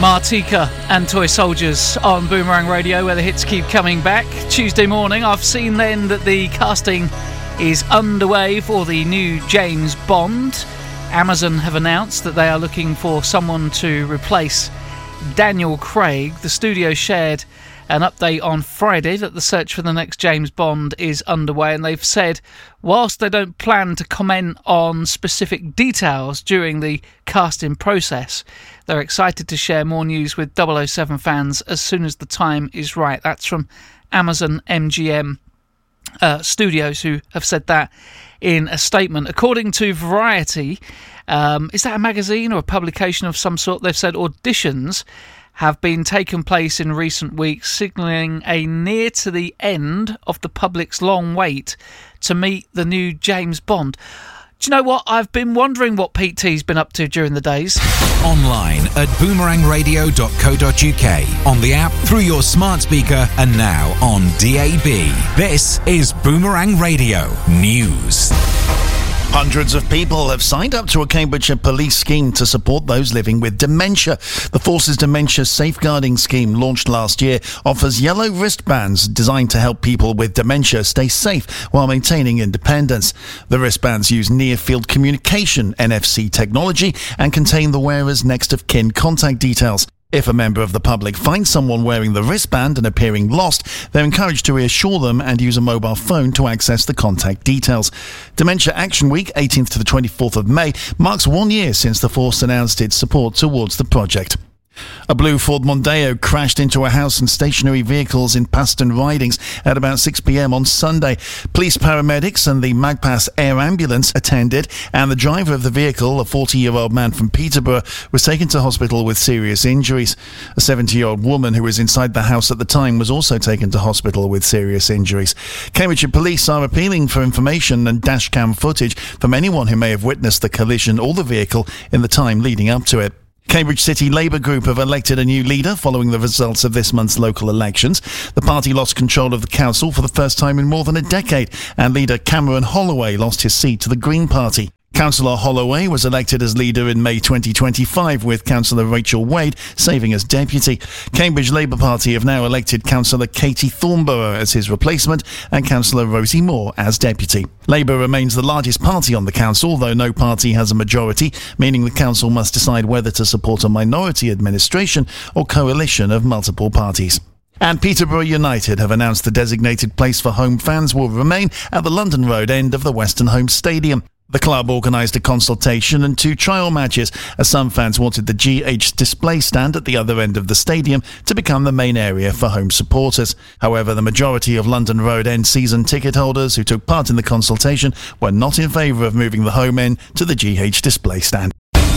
Martika and Toy Soldiers on Boomerang Radio, where the hits keep coming back. Tuesday morning, I've seen then that the casting is underway for the new James Bond. Amazon have announced that they are looking for someone to replace Daniel Craig. The studio shared an update on Friday that the search for the next James Bond is underway, and they've said whilst they don't plan to comment on specific details during the casting process, they're excited to share more news with 007 fans as soon as the time is right. That's from Amazon MGM Studios, who have said that in a statement. According to Variety, is that a magazine or a publication of some sort? They've said auditions have been taken place in recent weeks, signalling a near to the end of the public's long wait to meet the new James Bond. Do you know what? I've been wondering what Pete T's been up to during the days. Online at boomerangradio.co.uk, on the app, through your smart speaker, and now on DAB. This is Boomerang Radio News. Hundreds of people have signed up to a Cambridgeshire police scheme to support those living with dementia. The Force's Dementia Safeguarding Scheme, launched last year, offers yellow wristbands designed to help people with dementia stay safe while maintaining independence. The wristbands use near-field communication, NFC technology, and contain the wearer's next of kin contact details. If a member of the public finds someone wearing the wristband and appearing lost, they're encouraged to reassure them and use a mobile phone to access the contact details. Dementia Action Week, 18th to the 24th of May, marks 1 year since the Force announced its support towards the project. A blue Ford Mondeo crashed into a house and stationary vehicles in Paston Ridings at about 6 p.m. on Sunday. Police, paramedics and the Magpas Air Ambulance attended, and the driver of the vehicle, a 40-year-old man from Peterborough, was taken to hospital with serious injuries. A 70-year-old woman who was inside the house at the time was also taken to hospital with serious injuries. Cambridgeshire Police are appealing for information and dashcam footage from anyone who may have witnessed the collision or the vehicle in the time leading up to it. Cambridge City Labour Group have elected a new leader following the results of this month's local elections. The party lost control of the council for the first time in more than a decade, and leader Cameron Holloway lost his seat to the Green Party. Councillor Holloway was elected as leader in May 2025, with Councillor Rachel Wade serving as deputy. Cambridge Labour Party have now elected Councillor Katie Thornborough as his replacement and Councillor Rosie Moore as deputy. Labour remains the largest party on the council, though no party has a majority, meaning the council must decide whether to support a minority administration or coalition of multiple parties. And Peterborough United have announced the designated place for home fans will remain at the London Road end of the Western Home Stadium. The club organised a consultation and 2 trial matches, as some fans wanted the GH display stand at the other end of the stadium to become the main area for home supporters. However, the majority of London Road End season ticket holders who took part in the consultation were not in favour of moving the home end to the GH display stand.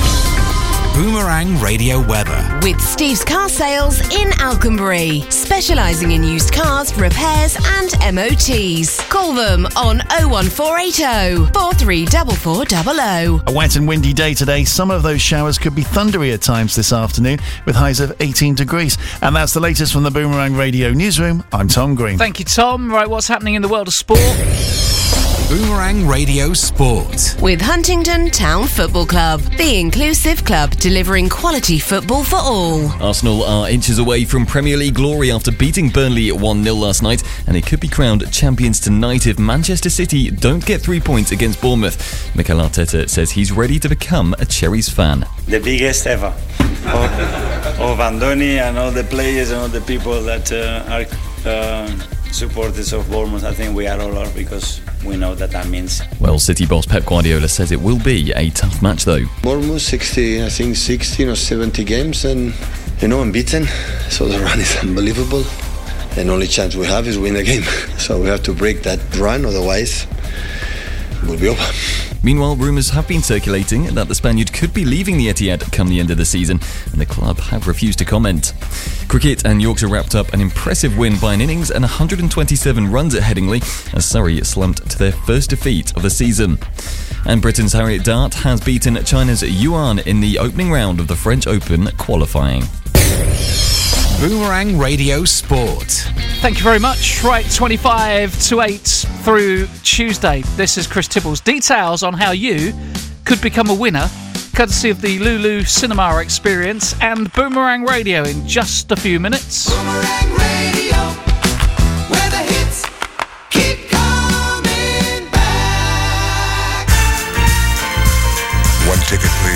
Boomerang Radio weather. With Steve's Car Sales in Alconbury, specialising in used cars, repairs and MOTs. Call them on 01480 434400. A wet and windy day today. Some of those showers could be thundery at times this afternoon, with highs of 18 degrees. And that's the latest from the Boomerang Radio newsroom. I'm Tom Green. Thank you, Tom. Right, what's happening in the world of sport? Boomerang Radio Sport. With Huntingdon Town Football Club, the inclusive club delivering quality football for all. Arsenal are inches away from Premier League glory after beating Burnley 1-0 last night, and they could be crowned champions tonight if Manchester City don't get 3 points against Bournemouth. Mikel Arteta says he's ready to become a Cherries fan. The biggest ever of Andoni and all the players and all the people that are supporters of Bournemouth. I think we are all are, because we know that means. Well, City boss Pep Guardiola says it will be a tough match though. Bournemouth 16 or 70 games and unbeaten, so the run is unbelievable, and only chance we have is win the game. So we have to break that run, otherwise we'll be over. Meanwhile, rumours have been circulating that the Spaniard could be leaving the Etihad come the end of the season, and the club have refused to comment. Cricket, and Yorkshire wrapped up an impressive win by an innings and 127 runs at Headingley, as Surrey slumped to their first defeat of the season. And Britain's Harriet Dart has beaten China's Yuan in the opening round of the French Open qualifying. Boomerang Radio Sport. Thank you very much. Right, 25 to 8 through Tuesday. This is Chris Tibbles. Details on how you could become a winner courtesy of the Lulu Cinema Experience and Boomerang Radio in just a few minutes. Boomerang Radio.